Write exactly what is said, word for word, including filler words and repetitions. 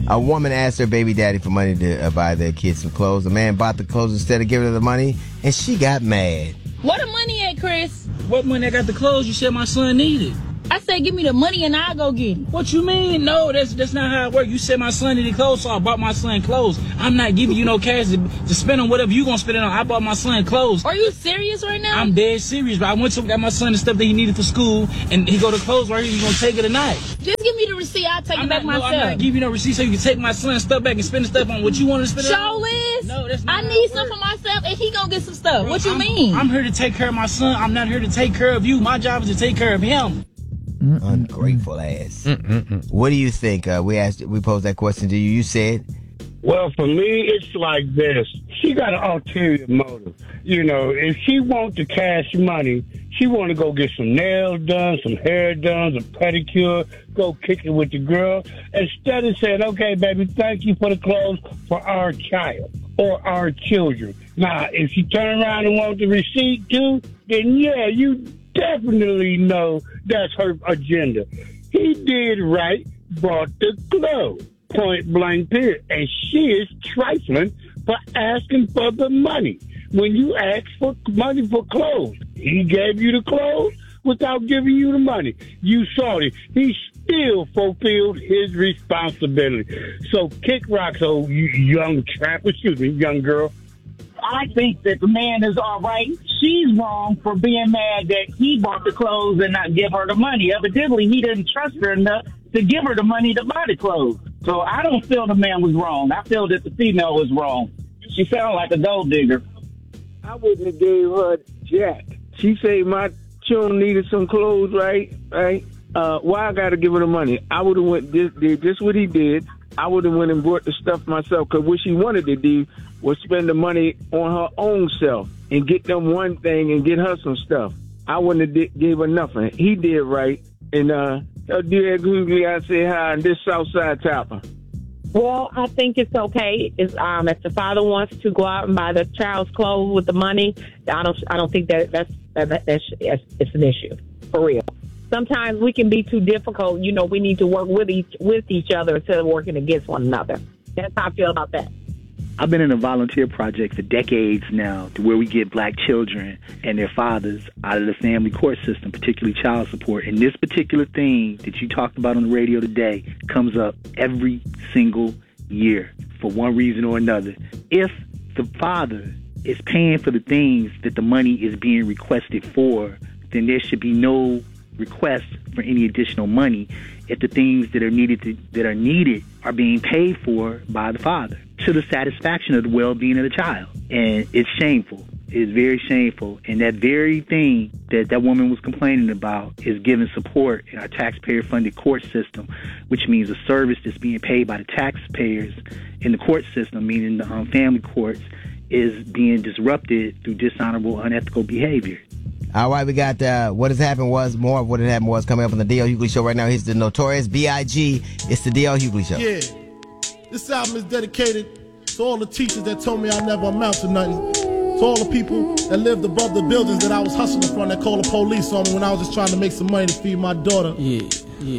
A woman asked her baby daddy for money to uh, buy their kids some clothes. The man bought the clothes instead of giving her the money, and she got mad. Where the money at, Chris? What money? I got the clothes you said my son needed. I said give me the money and I'll go get it. What you mean? No, that's that's not how it works. You said my son needed clothes, so I bought my son clothes. I'm not giving you no cash to, to spend on whatever you gonna spend it on. I bought my son clothes. Are you serious right now? I'm dead serious, but I went to got my son the stuff that he needed for school, and he go to clothes right here. You gonna take it tonight? Just give me the receipt. I'll take I'm it back not, myself. No, I'm not giving you no receipt so you can take my son's stuff back and spend the stuff on what you want to spend it on. Show is. No, that's not I how need it some works. for myself, and he gonna get some stuff. Bro, what you I'm, mean? I'm here to take care of my son. I'm not here to take care of you. My job is to take care of him. Mm-mm. Ungrateful ass. Mm-mm. What do you think? Uh, we asked, we posed that question to you. You said, well, for me, it's like this. She got an ulterior motive. You know, if she wants the cash money, she want to go get some nails done, some hair done, some pedicure, go kick it with the girl, instead of saying, okay, baby, thank you for the clothes for our child or our children. Now, if she turn around and want the receipt too, then yeah, you definitely know that's her agenda. He did right, bought the clothes, point blank period. And she is trifling for asking for the money. When you ask for money for clothes, he gave you the clothes without giving you the money. You saw it. He still fulfilled his responsibility. So kick rocks, old young trap, excuse me, young girl. I think that the man is all right. She's wrong for being mad that he bought the clothes and not give her the money. Evidently, he didn't trust her enough to give her the money to buy the clothes. So I don't feel the man was wrong. I feel that the female was wrong. She sounded like a gold digger. I wouldn't have gave her jack. She said my children needed some clothes, right? Right? Uh, why I got to give her the money? I would have went this, did just what he did. I would have went and bought the stuff myself, because what she wanted to do was spend the money on her own self and get them one thing and get her some stuff. I wouldn't have did, gave her nothing. He did right. And uh, dear Googly, I say hi in this Southside Tapper. Well, I think it's okay. It's, um, if the father wants to go out and buy the child's clothes with the money, I don't. I don't think that that's that, that's, that's it's an issue for real. Sometimes we can be too difficult. You know, we need to work with each with each other instead of working against one another. That's how I feel about that. I've been in a volunteer project for decades now, to where we get black children and their fathers out of the family court system, particularly child support. And this particular thing that you talked about on the radio today comes up every single year for one reason or another. If the father is paying for the things that the money is being requested for, then there should be no request for any additional money if the things that are needed to, that are needed are being paid for by the father to the satisfaction of the well-being of the child. And it's shameful. It's very shameful. And that very thing that that woman was complaining about is giving support in our taxpayer-funded court system, which means a service that's being paid by the taxpayers in the court system, meaning the um, family courts, is being disrupted through dishonorable, unethical behavior. All right, we got uh, what has happened was more of what had happened was coming up on the D L Hughley Show right now. Here's the Notorious B I G It's the D L Hughley Show. Yeah, this album is dedicated to all the teachers that told me I never amount to nothing. To all the people that lived above the buildings that I was hustling from, that called the police on me when I was just trying to make some money to feed my daughter. Yeah.